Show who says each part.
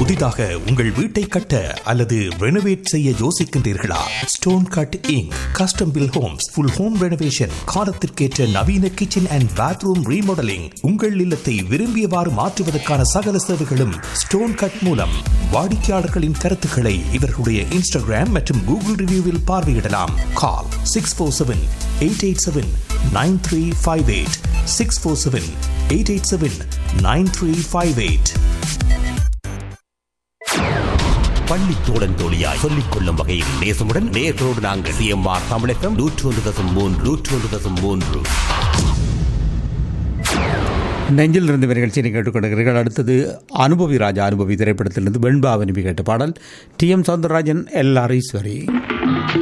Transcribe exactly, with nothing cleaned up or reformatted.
Speaker 1: புதிதாக உங்கள் வீட்டை கட்ட அல்லது ரெனோவேட் செய்ய யோசிக்கின்றீர்களா? Stone cut ink custom bill Holmes full home renovation காலத்திற்கேற்ற நவீன கிச்சன் அண்ட் பாத்ரூம் ரீமாடலிங் உங்கள் இல்லத்தை விரும்பியவாறு மாற்றுவதற்கான சகல சேவைகளும் ஸ்டோன் கட் மூலம். வாடிக்கையாளர்களின் கருத்துக்களை இவர்களுடைய இன்ஸ்டாகிராம் மற்றும் கூகுள் ரிவ்யூவில் பார்வையிடலாம். கால் six four seven eight eight seven nine three five eight six four seven eight eight seven nine three five eight.
Speaker 2: பள்ளி தோழன் தோழியாய் சொல்லிக் கொள்ளும் வகையில் நேசமுடன் நேர்களோடு நாங்கள் சிஎம்ஆர் தமிழகம் நூற்று ஒன்று தசம் மூன்று நூற்று ஒன்று தசம் மூன்று
Speaker 3: நெஞ்சில் இருந்து நிகழ்ச்சியை கேட்டுக்கொண்டிருக்கிறீர்கள். அடுத்தது அனுபவி ராஜா அனுபவி திரைப்படத்திலிருந்து வெண்பா விரும்பி கேட்ட பாடல் D M Soundararajan L R Eswari.